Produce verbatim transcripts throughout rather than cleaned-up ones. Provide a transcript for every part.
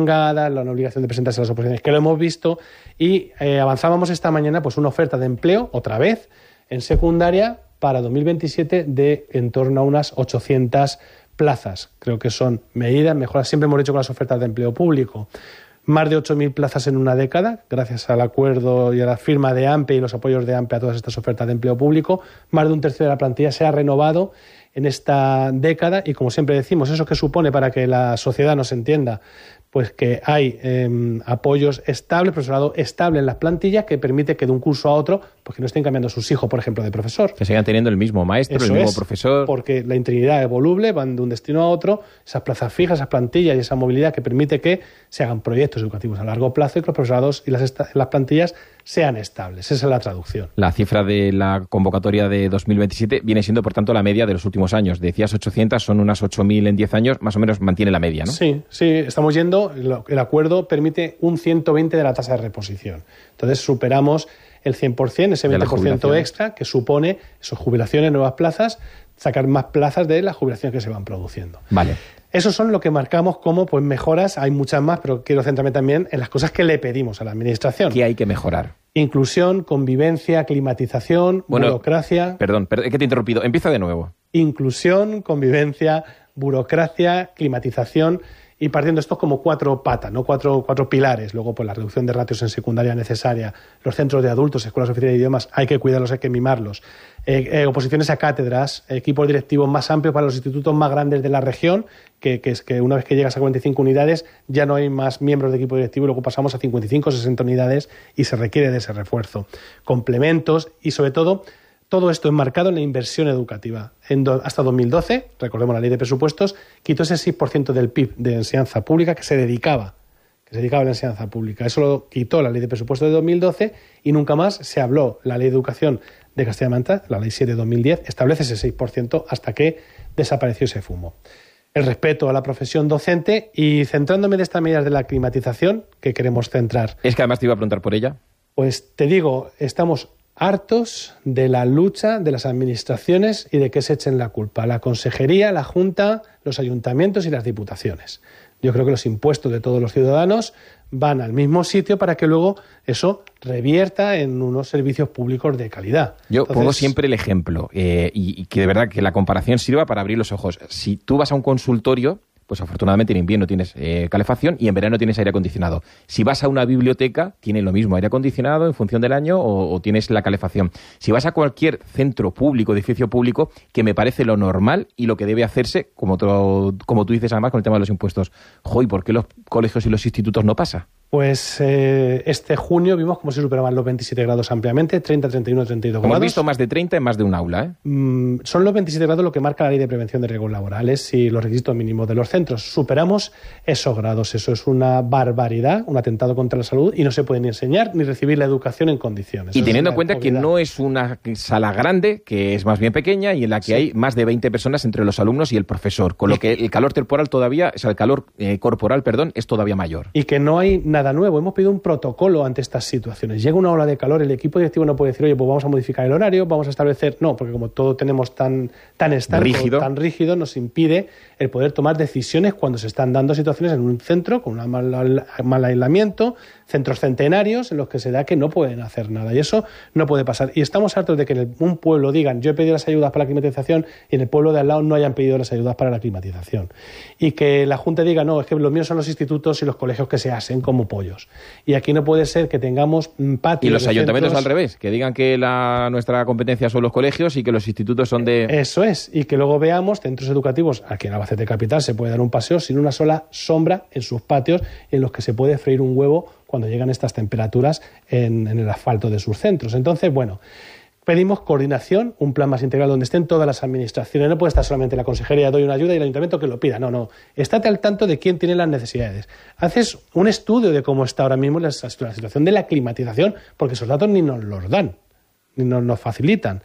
prolongadas, la obligación de presentarse a las oposiciones, que lo hemos visto, y eh, avanzábamos esta mañana pues una oferta de empleo, otra vez, en secundaria, para dos mil veintisiete de en torno a unas ochocientas plazas. Creo que son medidas, mejoras, siempre hemos dicho con las ofertas de empleo público. Más de ocho mil plazas en una década, gracias al acuerdo y a la firma de AMPE y los apoyos de AMPE a todas estas ofertas de empleo público. Más de un tercio de la plantilla se ha renovado en esta década y, como siempre decimos, ¿eso qué supone para que la sociedad nos entienda? Pues que hay eh, apoyos estables, profesorado estable en las plantillas que permite que de un curso a otro, pues que no estén cambiando sus hijos, por ejemplo, de profesor. Que sigan teniendo el mismo maestro, Eso el mismo es, profesor. Porque la interinidad es voluble, van de un destino a otro, esas plazas fijas, esas plantillas y esa movilidad que permite que se hagan proyectos educativos a largo plazo y que los profesorados y las, esta- las plantillas sean estables. Esa es la traducción. La cifra de la convocatoria de dos mil veintisiete viene siendo, por tanto, la media de los últimos años. Decías ochocientas, son unas ocho mil en diez años, más o menos mantiene la media, ¿no? Sí, sí, estamos yendo, el acuerdo permite un ciento veinte de la tasa de reposición. Entonces superamos el cien por ciento, ese veinte por ciento extra que supone esas jubilaciones, nuevas plazas, sacar más plazas de las jubilaciones que se van produciendo. Vale. Esos son lo que marcamos como pues mejoras, hay muchas más, pero quiero centrarme también en las cosas que le pedimos a la Administración. ¿Qué hay que mejorar? Inclusión, convivencia, climatización, Bueno, burocracia. Perdón, perdón, que te he interrumpido. Empieza de nuevo. Inclusión, convivencia, burocracia, climatización, y partiendo esto como cuatro patas, ¿no? Cuatro, cuatro pilares. Luego, pues la reducción de ratios en secundaria necesaria, los centros de adultos, escuelas oficiales de idiomas, hay que cuidarlos, hay que mimarlos. Eh, eh, oposiciones a cátedras, equipos directivos más amplios para los institutos más grandes de la región, que, que es que una vez que llegas a cuarenta y cinco unidades ya no hay más miembros de equipo directivo, luego pasamos a cincuenta y cinco, sesenta unidades y se requiere de ese refuerzo. Complementos y, sobre todo, todo esto enmarcado en la inversión educativa. En do, hasta dos mil doce, recordemos la ley de presupuestos, quitó ese seis por ciento del P I B de enseñanza pública que se dedicaba, que se dedicaba a la enseñanza pública. Eso lo quitó la ley de presupuestos de dos mil doce y nunca más se habló. La ley de educación de Castilla-La Mancha, la ley siete de dos mil diez, establece ese seis por ciento hasta que desapareció ese fumo. El respeto a la profesión docente y centrándome en estas medidas de la climatización que queremos centrar. Es que además te iba a preguntar por ella. Pues te digo, estamos hartos de la lucha de las administraciones y de que se echen la culpa. La Consejería, la Junta, los ayuntamientos y las diputaciones. Yo creo que los impuestos de todos los ciudadanos van al mismo sitio para que luego eso revierta en unos servicios públicos de calidad. Yo Entonces, pongo siempre el ejemplo eh, y, y que de verdad que la comparación sirva para abrir los ojos. Si tú vas a un consultorio, pues afortunadamente en invierno tienes eh, calefacción y en verano tienes aire acondicionado. Si vas a una biblioteca, tiene lo mismo, aire acondicionado en función del año o, o tienes la calefacción. Si vas a cualquier centro público, edificio público, que me parece lo normal y lo que debe hacerse, como, to, como tú dices además con el tema de los impuestos. Joy, ¿por qué los colegios y los institutos no pasa? Pues eh, este junio vimos cómo se superaban los veintisiete grados ampliamente, treinta, treinta y uno, treinta y dos Como grados. hemos visto más de treinta en más de un aula, ¿eh? Mm, son los veintisiete grados lo que marca la Ley de Prevención de Riesgos Laborales y los requisitos mínimos de los centros. Superamos esos grados. Eso es una barbaridad, un atentado contra la salud y no se puede ni enseñar ni recibir la educación en condiciones. Y Eso teniendo es en cuenta que obviedad. no es una sala grande, que es más bien pequeña y en la que Sí. hay más de veinte personas entre los alumnos y el profesor, con lo que el calor temporal todavía, o sea, el calor eh, corporal, perdón, es todavía mayor. Y que no hay nada nuevo. Hemos pedido un protocolo ante estas situaciones. Llega una ola de calor, el equipo directivo no puede decir, oye, pues vamos a modificar el horario, vamos a establecer... No, porque como todo tenemos tan, tan estanco, Rígido. tan rígido, nos impide el poder tomar decisiones cuando se están dando situaciones en un centro con un mal, mal aislamiento, centros centenarios en los que se da que no pueden hacer nada. Y eso no puede pasar. Y estamos hartos de que en un pueblo digan, yo he pedido las ayudas para la climatización y en el pueblo de al lado no hayan pedido las ayudas para la climatización. Y que la Junta diga, no, es que los míos son los institutos y los colegios que se hacen como pollos. Y aquí no puede ser que tengamos patios. Y los de ayuntamientos centros... al revés, que digan que la, nuestra competencia son los colegios y que los institutos son de... Eso es, y que luego veamos centros educativos, aquí en Albacete Capital se puede dar un paseo sin una sola sombra en sus patios en los que se puede freír un huevo cuando llegan estas temperaturas en, en el asfalto de sus centros. Entonces, bueno, pedimos coordinación, un plan más integral donde estén todas las administraciones. No puede estar solamente la consejería, doy una ayuda y el ayuntamiento que lo pida. No, no. Estate al tanto de quién tiene las necesidades. Haces un estudio de cómo está ahora mismo la, la situación de la climatización, porque esos datos ni nos los dan, ni nos los facilitan.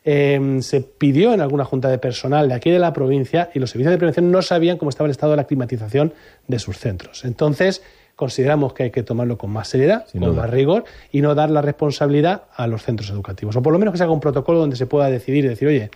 Eh, se pidió en alguna junta de personal de aquí de la provincia y los servicios de prevención no sabían cómo estaba el estado de la climatización de sus centros. Entonces, consideramos que hay que tomarlo con más seriedad, Sin con duda. más rigor y no dar la responsabilidad a los centros educativos. O por lo menos que se haga un protocolo donde se pueda decidir y decir, oye,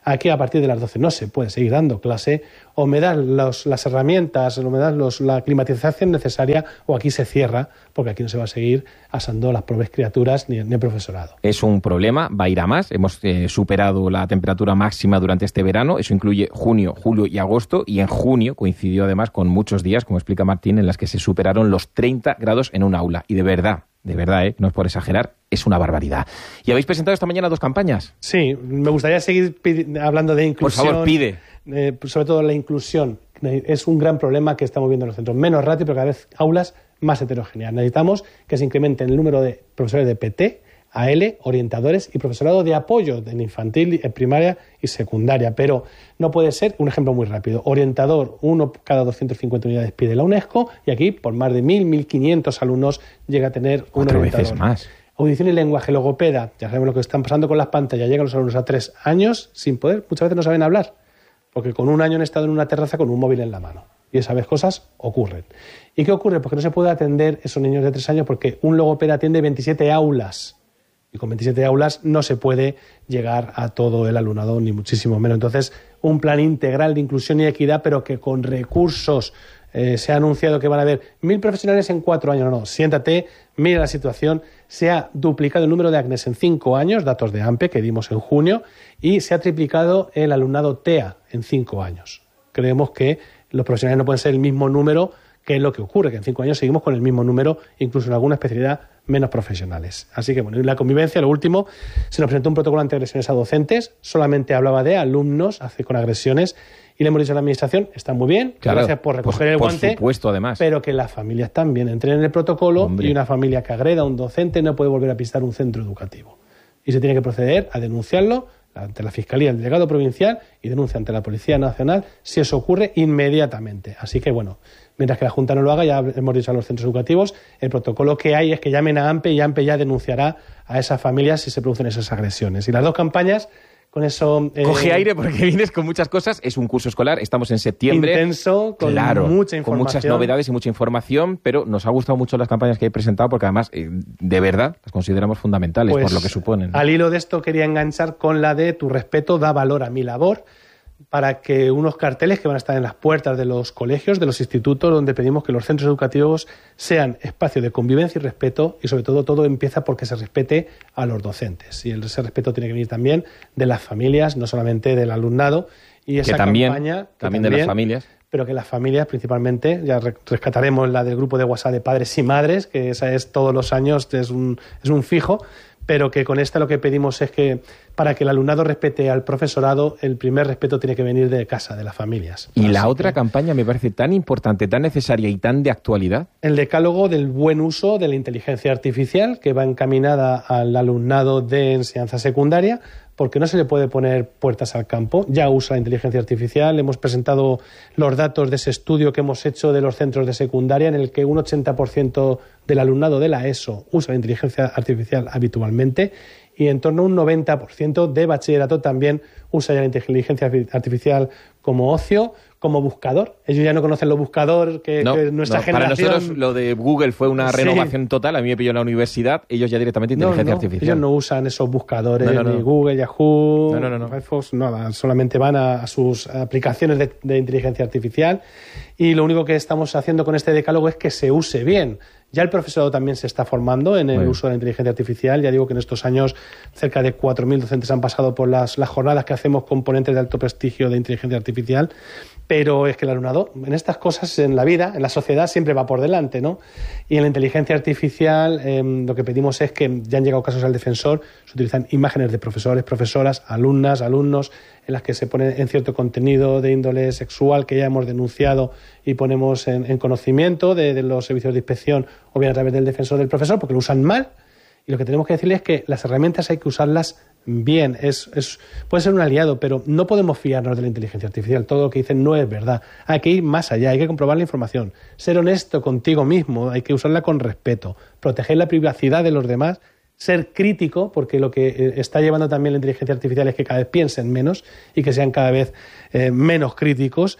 Aquí a partir de las doce no se puede seguir dando clase, o me das los, las herramientas, o me das los, la climatización necesaria, o aquí se cierra, porque aquí no se va a seguir asando las pobres criaturas ni, ni el profesorado. Es un problema, va a ir a más. Hemos eh, superado la temperatura máxima durante este verano. Eso incluye junio, julio y agosto. Y en junio coincidió además con muchos días, como explica Martín, en las que se superaron los treinta grados en un aula. Y de verdad, de verdad, ¿eh? No es por exagerar, es una barbaridad. ¿Y habéis presentado esta mañana dos campañas? Sí, me gustaría seguir hablando de inclusión. Por favor, pide. Eh, sobre todo la inclusión. Es un gran problema que estamos viendo en los centros. Menos ratio, pero cada vez aulas más heterogéneas. Necesitamos que se incremente el número de profesores de P T, A L, orientadores y profesorado de apoyo en infantil, en primaria y secundaria. Pero no puede ser, un ejemplo muy rápido, orientador, uno cada doscientas cincuenta unidades pide la UNESCO, y aquí por más de mil, mil quinientos alumnos llega a tener un Cuatro orientador. veces más. Audición y lenguaje, logopeda, ya sabemos lo que están pasando con las pantallas, llegan los alumnos a tres años sin poder, muchas veces no saben hablar, porque con un año han estado en una terraza con un móvil en la mano. Y esas veces cosas ocurren. ¿Y qué ocurre? Porque no se puede atender esos niños de tres años porque un logopeda atiende veintisiete aulas. Y con veintisiete aulas no se puede llegar a todo el alumnado, ni muchísimo menos. Entonces, un plan integral de inclusión y equidad, pero que con recursos. Eh, se ha anunciado que van a haber mil profesionales en cuatro años. No, no, siéntate, mira la situación. Se ha duplicado el número de A C N E S en cinco años, datos de AMPE que dimos en junio, y se ha triplicado el alumnado T E A en cinco años. Creemos que los profesionales no pueden ser el mismo número, que es lo que ocurre, que en cinco años seguimos con el mismo número, incluso en alguna especialidad menos profesionales. Así que, bueno, y la convivencia, lo último, se nos presentó un protocolo ante agresiones a docentes, solamente hablaba de alumnos hace con agresiones, y le hemos dicho a la Administración, está muy bien, claro, gracias por recoger por, el por guante, supuesto, además. Pero que las familias también entren en el protocolo. Hombre. Y una familia que agreda a un docente no puede volver a pisar un centro educativo. Y se tiene que proceder a denunciarlo ante la Fiscalía, el delegado provincial, y denuncia ante la Policía Nacional si eso ocurre inmediatamente. Así que, bueno, mientras que la Junta no lo haga, ya hemos dicho a los centros educativos, el protocolo que hay es que llamen a AMPE y AMPE ya denunciará a esas familias si se producen esas agresiones. Y las dos campañas, con eso... Eh, Coge aire porque vienes con muchas cosas. Es un curso escolar, estamos en septiembre. Intenso, con claro, mucha información. Con muchas novedades y mucha información, pero nos ha gustado mucho las campañas que he presentado porque además, eh, de verdad, las consideramos fundamentales pues, por lo que suponen. Al hilo de esto quería enganchar con la de tu respeto da valor a mi labor, para que unos carteles que van a estar en las puertas de los colegios, de los institutos, donde pedimos que los centros educativos sean espacio de convivencia y respeto, y sobre todo todo empieza porque se respete a los docentes. Y ese respeto tiene que venir también de las familias, no solamente del alumnado. Y esa que también, campaña, que también de las familias. Pero que las familias principalmente, ya rescataremos la del grupo de WhatsApp de padres y madres, que esa es todos los años, es un, es un fijo, pero que con esta lo que pedimos es que para que el alumnado respete al profesorado, el primer respeto tiene que venir de casa, de las familias. Y Así la otra que, campaña me parece tan importante, tan necesaria y tan de actualidad. El decálogo del buen uso de la inteligencia artificial, que va encaminada al alumnado de enseñanza secundaria, porque no se le puede poner puertas al campo. Ya usa la inteligencia artificial. Hemos presentado los datos de ese estudio que hemos hecho de los centros de secundaria, en el que un ochenta por ciento del alumnado de la ESO usa la inteligencia artificial habitualmente, y en torno a un noventa por ciento de bachillerato también usa ya la inteligencia artificial como ocio, como buscador. Ellos ya no conocen los buscadores que, no, que nuestra no, generación... Para nosotros lo de Google fue una sí. renovación total. A mí me pilló en la universidad. Ellos ya directamente inteligencia no, no, artificial. Ellos no usan esos buscadores, no, no, no. ni Google, Yahoo, no, no, no, no. Firefox, nada. Solamente van a, a sus aplicaciones de, de inteligencia artificial, y lo único que estamos haciendo con este decálogo es que se use bien. Ya el profesorado también se está formando en el bueno. uso de la inteligencia artificial. Ya digo que en estos años cerca de cuatro mil docentes han pasado por las, las jornadas que hacemos con ponentes de alto prestigio de inteligencia artificial. Pero es que el alumnado, en estas cosas, en la vida, en la sociedad, siempre va por delante, ¿no? Y en la inteligencia artificial eh, lo que pedimos es que ya han llegado casos al defensor, se utilizan imágenes de profesores, profesoras, alumnas, alumnos, en las que se pone en cierto contenido de índole sexual que ya hemos denunciado y ponemos en, en conocimiento de, de los servicios de inspección, o bien a través del defensor del profesor, porque lo usan mal. Y lo que tenemos que decirles es que las herramientas hay que usarlas bien. Es, es, puede ser un aliado, pero no podemos fiarnos de la inteligencia artificial. Todo lo que dicen no es verdad. Hay que ir más allá, hay que comprobar la información. Ser honesto contigo mismo, hay que usarla con respeto. Proteger la privacidad de los demás. Ser crítico, porque lo que está llevando también la inteligencia artificial es que cada vez piensen menos y que sean cada vez eh, menos críticos.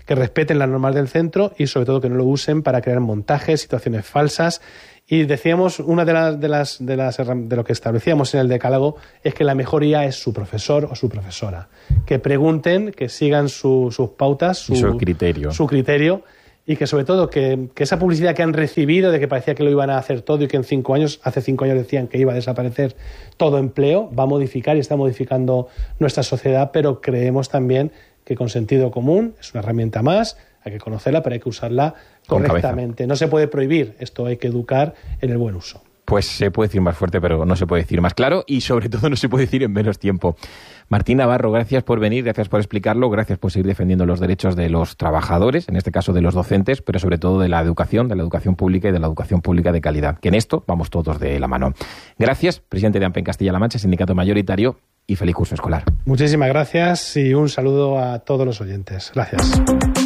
que respeten las normas del centro y sobre todo que no lo usen para crear montajes, situaciones falsas. Y decíamos, una de las, de las, de las de lo que establecíamos en el decálogo es que la mejor I A es su profesor o su profesora. Que pregunten, que sigan su, sus pautas, su, su criterio. su criterio, y que sobre todo que, que esa publicidad que han recibido de que parecía que lo iban a hacer todo y que en cinco años, hace cinco años decían que iba a desaparecer todo empleo, va a modificar y está modificando nuestra sociedad, pero creemos también que con sentido común es una herramienta más, hay que conocerla, pero hay que usarla correctamente. No se puede prohibir, esto hay que educar en el buen uso. Pues se puede decir más fuerte, pero no se puede decir más claro y sobre todo no se puede decir en menos tiempo. Martín Navarro, gracias por venir, gracias por explicarlo, gracias por seguir defendiendo los derechos de los trabajadores, en este caso de los docentes, pero sobre todo de la educación, de la educación pública y de la educación pública de calidad, que en esto vamos todos de la mano. Gracias, presidente de AMPE en Castilla-La Mancha, sindicato mayoritario, y feliz curso escolar. Muchísimas gracias y un saludo a todos los oyentes. Gracias.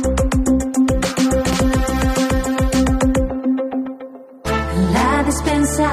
La despensa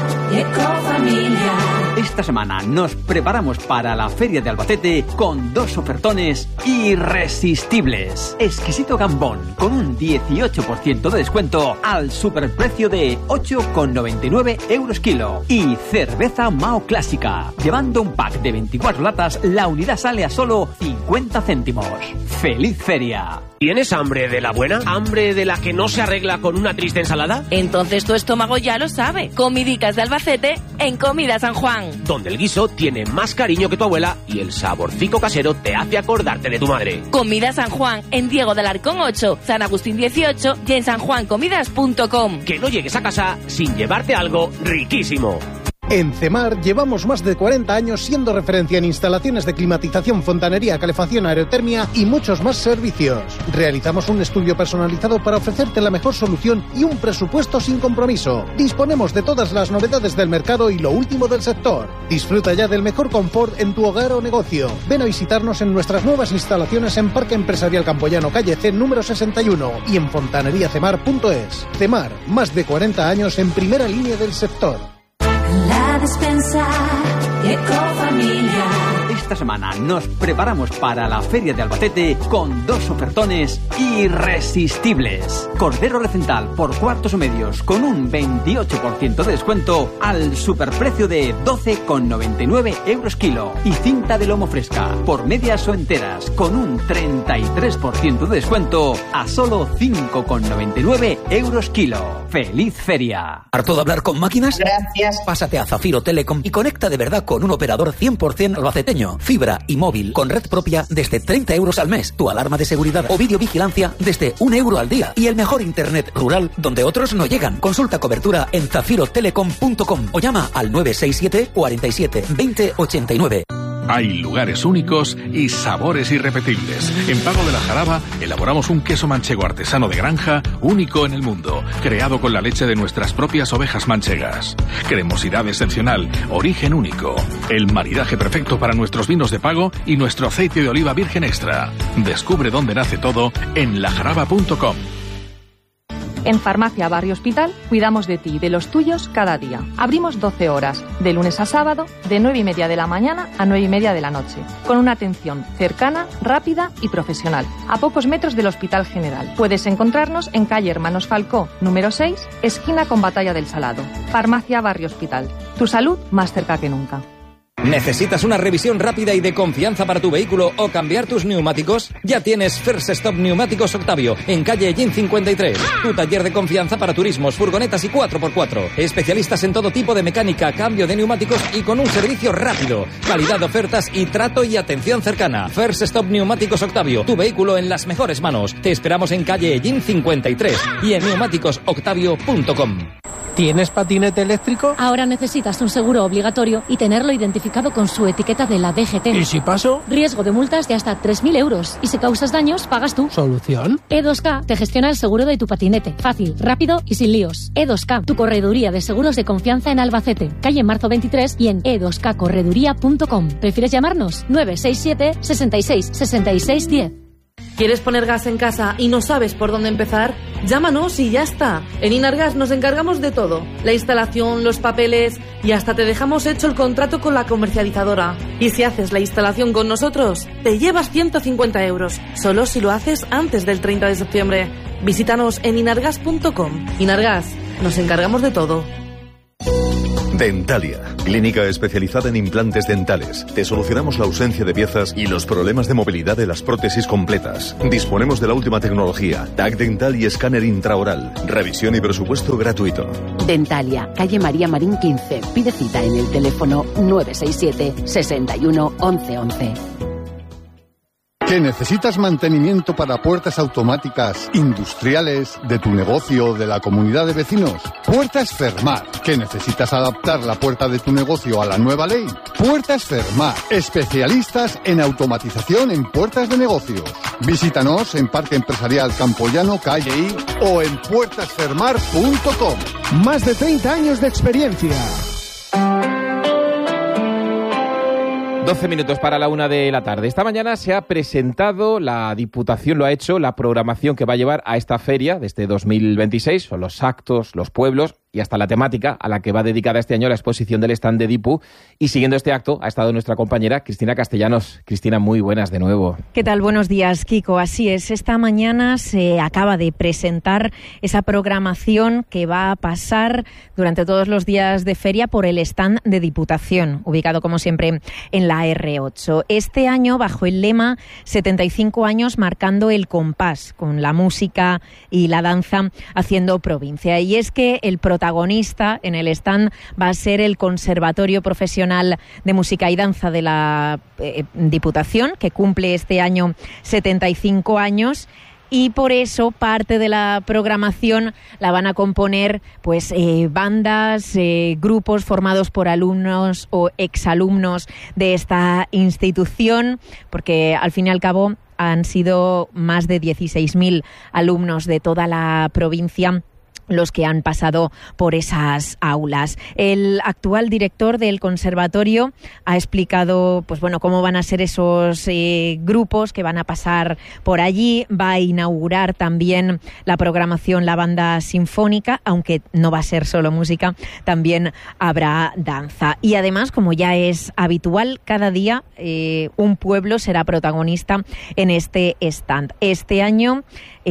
Ecofamilia. Esta semana nos preparamos para la Feria de Albacete con dos ofertones irresistibles. Exquisito gambón con un dieciocho por ciento de descuento al superprecio de ocho con noventa y nueve euros kilo. Y cerveza Mao Clásica. Llevando un pack de veinticuatro latas, la unidad sale a solo cincuenta céntimos. ¡Feliz feria! ¿Tienes hambre de la buena? ¿Hambre de la que no se arregla con una triste ensalada? Entonces tu estómago ya lo sabe. Comidicas de Albacete en Comida San Juan. Donde el guiso tiene más cariño que tu abuela y el saborcico casero te hace acordarte de tu madre. Comida San Juan en Diego del Arcón ocho, San Agustín dieciocho y en san juan comidas punto com. Que no llegues a casa sin llevarte algo riquísimo. En CEMAR llevamos más de cuarenta años siendo referencia en instalaciones de climatización, fontanería, calefacción, aerotermia y muchos más servicios. Realizamos un estudio personalizado para ofrecerte la mejor solución y un presupuesto sin compromiso. Disponemos de todas las novedades del mercado y lo último del sector. Disfruta ya del mejor confort en tu hogar o negocio. Ven a visitarnos en nuestras nuevas instalaciones en Parque Empresarial Campoyano, calle C, número sesenta y uno y en fontanería cemar punto es. CEMAR, más de cuarenta años en primera línea del sector. La despensa Ecofamilia. Esta semana nos preparamos para la Feria de Albacete con dos ofertones irresistibles. Cordero Recental por cuartos o medios con un veintiocho por ciento de descuento al superprecio de doce con noventa y nueve euros kilo. Y cinta de lomo fresca por medias o enteras con un treinta y tres por ciento de descuento a solo cinco con noventa y nueve euros kilo. ¡Feliz feria! ¿Harto de hablar con máquinas? Gracias. Pásate a Zafiro Telecom y conecta de verdad con un operador cien por ciento albaceteño. Fibra y móvil con red propia desde treinta euros al mes. Tu alarma de seguridad o videovigilancia desde un euro al día. Y el mejor internet rural donde otros no llegan. Consulta cobertura en zafiro telecom punto com o llama al nueve seis siete, cuarenta y siete, veinte, ochenta y nueve. Hay lugares únicos y sabores irrepetibles. En Pago de la Jaraba elaboramos un queso manchego artesano de granja único en el mundo, creado con la leche de nuestras propias ovejas manchegas. Cremosidad excepcional, origen único. El maridaje perfecto para nuestros vinos de Pago y nuestro aceite de oliva virgen extra. Descubre dónde nace todo en la jaraba punto com. En Farmacia Barrio Hospital cuidamos de ti y de los tuyos cada día. Abrimos doce horas, de lunes a sábado, de nueve y media de la mañana a nueve y media de la noche, con una atención cercana, rápida y profesional, a pocos metros del Hospital General. Puedes encontrarnos en calle Hermanos Falcó, número seis, esquina con Batalla del Salado. Farmacia Barrio Hospital. Tu salud más cerca que nunca. ¿Necesitas una revisión rápida y de confianza para tu vehículo o cambiar tus neumáticos? Ya tienes First Stop Neumáticos Octavio, en calle Gin cincuenta y tres. Tu taller de confianza para turismos, furgonetas y cuatro por cuatro. Especialistas en todo tipo de mecánica, cambio de neumáticos y con un servicio rápido. Calidad de ofertas y trato y atención cercana. First Stop Neumáticos Octavio, tu vehículo en las mejores manos. Te esperamos en calle Gin cincuenta y tres y en neumáticos octavio punto com. ¿Tienes patinete eléctrico? Ahora necesitas un seguro obligatorio y tenerlo identificado con su etiqueta de la D G T. ¿Y si paso? Riesgo de multas de hasta tres mil euros. Y si causas daños, pagas tú. ¿Solución? E dos K te gestiona el seguro de tu patinete. Fácil, rápido y sin líos. E dos K, tu correduría de seguros de confianza en Albacete. Calle Marzo veintitrés y en e dos k correduría punto com. ¿Prefieres llamarnos? nueve seis siete, sesenta y seis, sesenta y seis, diez. ¿Quieres poner gas en casa y no sabes por dónde empezar? Llámanos y ya está. En Inargas nos encargamos de todo. La instalación, los papeles y hasta te dejamos hecho el contrato con la comercializadora. Y si haces la instalación con nosotros, te llevas ciento cincuenta euros. Solo si lo haces antes del treinta de septiembre. Visítanos en inargas punto com. Inargas, nos encargamos de todo. Dentalia, clínica especializada en implantes dentales. Te solucionamos la ausencia de piezas y los problemas de movilidad de las prótesis completas. Disponemos de la última tecnología, tag dental y escáner intraoral. Revisión y presupuesto gratuito. Dentalia, calle María Marín quince. Pide cita en el teléfono nueve seis siete, sesenta y uno, once once. ¿Que necesitas mantenimiento para puertas automáticas industriales de tu negocio o de la comunidad de vecinos? Puertas Fermat. ¿Que necesitas adaptar la puerta de tu negocio a la nueva ley? Puertas Fermat. Especialistas en automatización en puertas de negocios. Visítanos en Parque Empresarial Campoyano, calle I o en puertas fermat punto com. Más de treinta años de experiencia. doce minutos para la una de la tarde. Esta mañana se ha presentado, la Diputación lo ha hecho, la programación que va a llevar a esta feria de este dos mil veintiséis. Son los actos, los pueblos y hasta la temática a la que va dedicada este año la exposición del stand de Dipu. Y siguiendo este acto ha estado nuestra compañera Cristina Castellanos. Cristina, muy buenas de nuevo. ¿Qué tal? Buenos días, Kiko. Así es, esta mañana se acaba de presentar esa programación que va a pasar durante todos los días de feria por el stand de Diputación, ubicado como siempre en la erre ocho. Este año bajo el lema setenta y cinco años marcando el compás, con la música y la danza haciendo provincia. Y es que el protagonista en el stand va a ser el Conservatorio Profesional de Música y Danza de la eh, Diputación, que cumple este año setenta y cinco años. Y por eso parte de la programación la van a componer pues eh, bandas, eh, grupos formados por alumnos o exalumnos de esta institución, porque al fin y al cabo han sido más de dieciséis mil alumnos de toda la provincia los que han pasado por esas aulas. El actual director del conservatorio ha explicado pues bueno cómo van a ser esos eh, grupos que van a pasar por allí. Va a inaugurar también la programación la banda sinfónica, aunque no va a ser solo música, también habrá danza. Y además, como ya es habitual, cada día eh, un pueblo será protagonista en este stand. Este año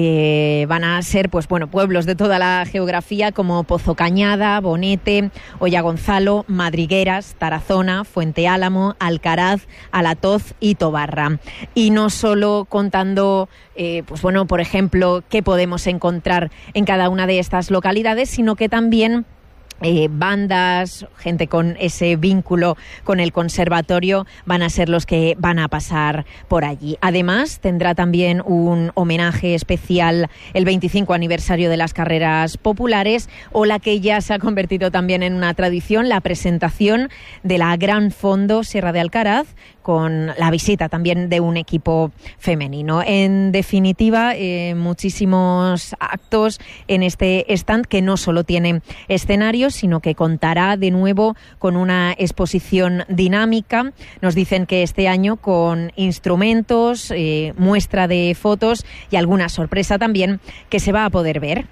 eh, van a ser pues bueno pueblos de toda la geografía como Pozo Cañada, Bonete, Ollagonzalo, Madrigueras, Tarazona, Fuente Álamo, Alcaraz, Alatoz y Tobarra. Y no solo contando, eh, pues bueno, por ejemplo, qué podemos encontrar en cada una de estas localidades, sino que también Eh, bandas, gente con ese vínculo con el conservatorio van a ser los que van a pasar por allí. Además, tendrá también un homenaje especial el veinticinco aniversario de las carreras populares, o la que ya se ha convertido también en una tradición, la presentación de la Gran Fondo Sierra de Alcaraz, con la visita también de un equipo femenino. En definitiva, eh, muchísimos actos en este stand que no solo tiene escenarios, sino que contará de nuevo con una exposición dinámica. Nos dicen que este año con instrumentos, eh, muestra de fotos y alguna sorpresa también que se va a poder ver.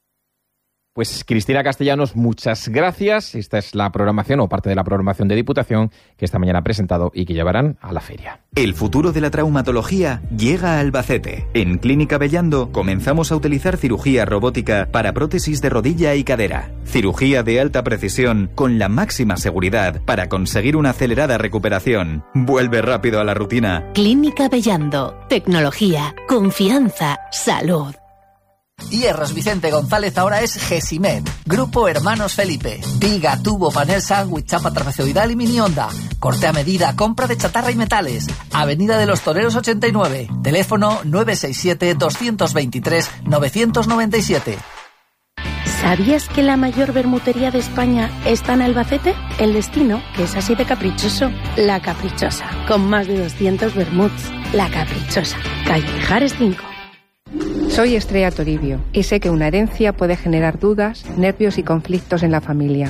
Pues Cristina Castellanos, muchas gracias. Esta es la programación o parte de la programación de Diputación que esta mañana ha presentado y que llevarán a la feria. El futuro de la traumatología llega a Albacete. En Clínica Bellando comenzamos a utilizar cirugía robótica para prótesis de rodilla y cadera. Cirugía de alta precisión con la máxima seguridad para conseguir una acelerada recuperación. Vuelve rápido a la rutina. Clínica Bellando. Tecnología, confianza, salud. Hierros Vicente González ahora es Gesimed, Grupo Hermanos Felipe. Viga, tubo, panel, sándwich, chapa trapezoidal y mini onda. Corte a medida, compra de chatarra y metales. Avenida de los Toreros ochenta y nueve. Teléfono nueve seis siete, dos dos tres, nueve nueve siete. ¿Sabías que la mayor bermutería de España está en Albacete? El destino, que es así de caprichoso. La Caprichosa, con más de doscientos bermuts. La Caprichosa, calle Mijares cinco. Soy Estrella Toribio y sé que una herencia puede generar dudas, nervios y conflictos en la familia.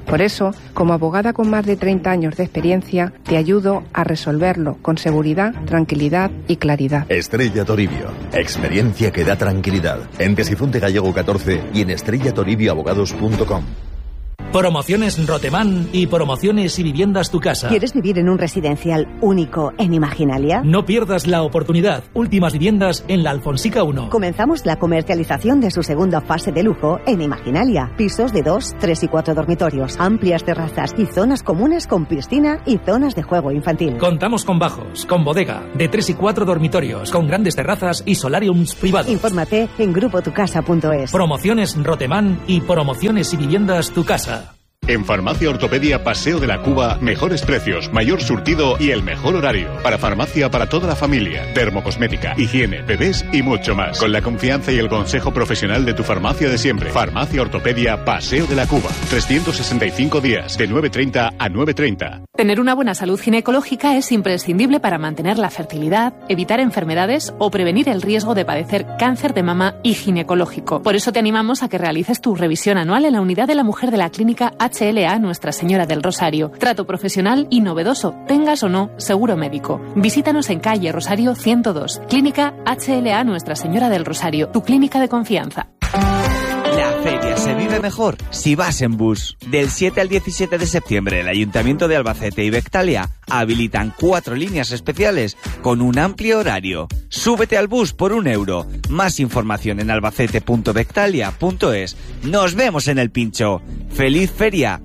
Por eso, como abogada con más de treinta años de experiencia, te ayudo a resolverlo con seguridad, tranquilidad y claridad. Estrella Toribio. Experiencia que da tranquilidad. En Casifonte Gallego catorce y en estrella toribio abogados punto com. Promociones Rotemán y Promociones y Viviendas Tu Casa. ¿Quieres vivir en un residencial único en Imaginalia? No pierdas la oportunidad. Últimas viviendas en la Alfonsica uno. Comenzamos la comercialización de su segunda fase de lujo en Imaginalia. Pisos de dos, tres y cuatro dormitorios, amplias terrazas y zonas comunes con piscina y zonas de juego infantil. Contamos con bajos, con bodega, de tres y cuatro dormitorios, con grandes terrazas y solariums privados. Infórmate en grupo tu casa punto es. Promociones Rotemán y Promociones y Viviendas Tu Casa. En Farmacia Ortopedia Paseo de la Cuba, mejores precios, mayor surtido y el mejor horario. Para farmacia para toda la familia, dermocosmética, higiene, bebés y mucho más. Con la confianza y el consejo profesional de tu farmacia de siempre. Farmacia Ortopedia Paseo de la Cuba. trescientos sesenta y cinco días, de nueve treinta a nueve treinta. Tener una buena salud ginecológica es imprescindible para mantener la fertilidad, evitar enfermedades o prevenir el riesgo de padecer cáncer de mama y ginecológico. Por eso te animamos a que realices tu revisión anual en la unidad de la mujer de la clínica H L A Nuestra Señora del Rosario. Trato profesional y novedoso, tengas o no seguro médico. Visítanos en calle Rosario ciento dos, Clínica H L A Nuestra Señora del Rosario, tu clínica de confianza. La feria se vive mejor si vas en bus. Del siete al diecisiete de septiembre, el Ayuntamiento de Albacete y Bectalia habilitan cuatro líneas especiales con un amplio horario. Súbete al bus por un euro. Más información en albacete punto bectalia punto es. Nos vemos en el pincho. ¡Feliz feria!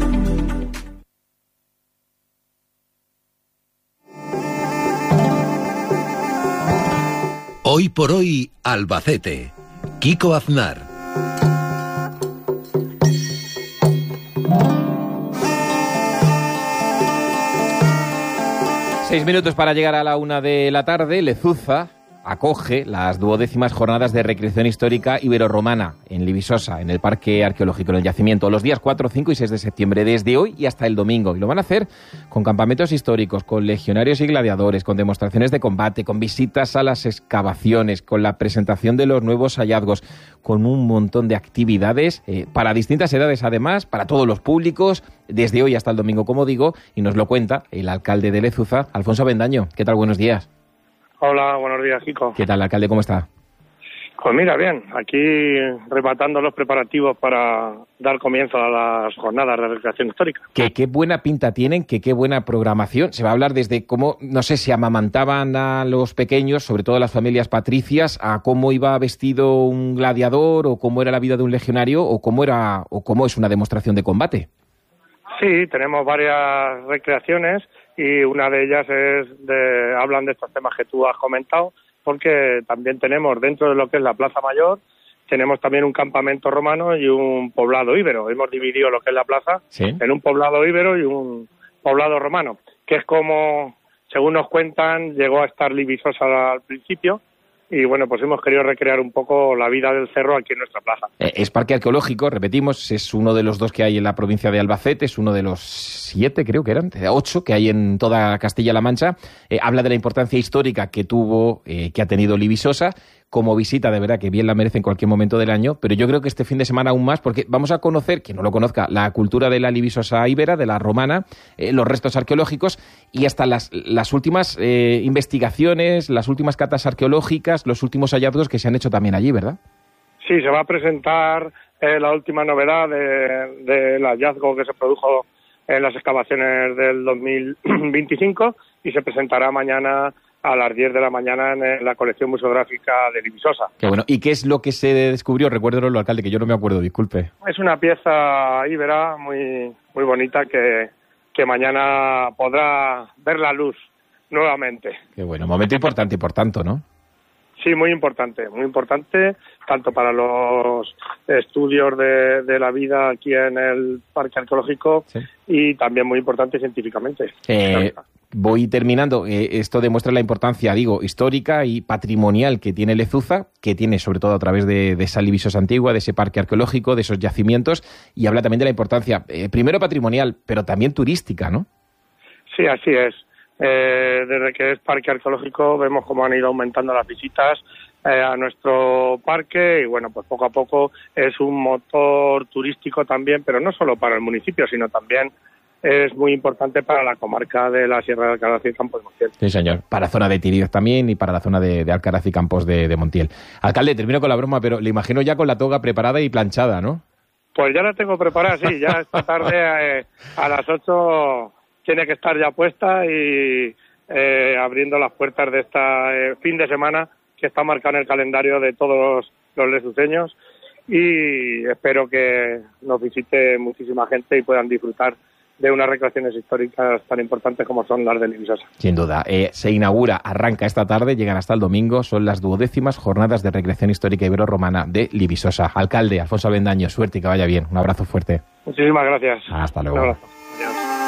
Hoy por hoy, Albacete. Kiko Aznar. Seis minutos para llegar a la una de la tarde. Lezuza acoge las duodécimas jornadas de recreación histórica ibero-romana en Libisosa, en el Parque Arqueológico, en el yacimiento, los días cuatro, cinco y seis de septiembre, desde hoy y hasta el domingo. Y lo van a hacer con campamentos históricos, con legionarios y gladiadores, con demostraciones de combate, con visitas a las excavaciones, con la presentación de los nuevos hallazgos, con un montón de actividades eh, para distintas edades, además, para todos los públicos, desde hoy hasta el domingo, como digo, y nos lo cuenta el alcalde de Lezuza, Alfonso Avendaño. ¿Qué tal? Buenos días. Hola, buenos días, Kiko. ¿Qué tal, alcalde? ¿Cómo está? Pues mira, bien, aquí rematando los preparativos para dar comienzo a las jornadas de recreación histórica. Que qué buena pinta tienen, que qué buena programación. Se va a hablar desde cómo, no sé, si amamantaban a los pequeños, sobre todo a las familias patricias, a cómo iba vestido un gladiador, o cómo era la vida de un legionario, o cómo era, o cómo es una demostración de combate. Sí, tenemos varias recreaciones y una de ellas es de hablan de estos temas que tú has comentado, porque también tenemos dentro de lo que es la Plaza Mayor, tenemos también un campamento romano y un poblado íbero. Hemos dividido lo que es la plaza ¿Sí? en un poblado íbero y un poblado romano, que es como, según nos cuentan, llegó a estar Libisosa al principio. Y bueno, pues hemos querido recrear un poco la vida del cerro aquí en nuestra plaza. Es parque arqueológico, repetimos, es uno de los dos que hay en la provincia de Albacete, es uno de los siete, creo que eran, ocho que hay en toda Castilla-La Mancha. Eh, habla de la importancia histórica que tuvo, eh, que ha tenido Libisosa. Como visita, de verdad, que bien la merece en cualquier momento del año, pero yo creo que este fin de semana aún más, porque vamos a conocer, quien no lo conozca, la cultura de la Libisosa íbera, de la romana, eh, los restos arqueológicos y hasta las, las últimas eh, investigaciones, las últimas catas arqueológicas, los últimos hallazgos que se han hecho también allí, ¿verdad? Sí, se va a presentar eh, la última novedad de, del hallazgo que se produjo en las excavaciones del dos mil veinticinco y se presentará mañana a las diez de la mañana en la colección museográfica de Libisosa. Qué bueno. ¿Y qué es lo que se descubrió? Recuérdelo, alcalde, que yo no me acuerdo, disculpe. Es una pieza íbera muy muy bonita que, que mañana podrá ver la luz nuevamente. Qué bueno. Momento importante y por tanto, ¿no? Sí, muy importante, muy importante, tanto para los estudios de, de la vida aquí en el Parque Arqueológico sí. y también muy importante científicamente. Eh, voy terminando. Eh, esto demuestra la importancia, digo, histórica y patrimonial que tiene Lezuza, que tiene sobre todo a través de, de esa Libisosa antigua, de ese parque arqueológico, de esos yacimientos, y habla también de la importancia, eh, primero patrimonial, pero también turística, ¿no? Sí, así es. Eh, desde que es parque arqueológico vemos cómo han ido aumentando las visitas eh, a nuestro parque y bueno, pues poco a poco es un motor turístico también, pero no solo para el municipio, sino también es muy importante para la comarca de la Sierra de Alcaraz y Campos de Montiel. Sí, señor. Para la zona de Tirios también y para la zona de, de Alcaraz y Campos de, de Montiel. Alcalde, termino con la broma, pero le imagino ya con la toga preparada y planchada, ¿no? Pues ya la tengo preparada, sí. Ya esta tarde eh, a las ocho tiene que estar ya puesta y eh, abriendo las puertas de este eh, fin de semana que está marcado en el calendario de todos los lesuceños y espero que nos visite muchísima gente y puedan disfrutar de unas recreaciones históricas tan importantes como son las de Libisosa. Sin duda. Eh, se inaugura, arranca esta tarde, llegan hasta el domingo, son las duodécimas jornadas de recreación histórica ibero-romana de Libisosa. Alcalde, Alfonso Avendaño, suerte y que vaya bien. Un abrazo fuerte. Muchísimas gracias. Hasta luego. Un abrazo. Adiós.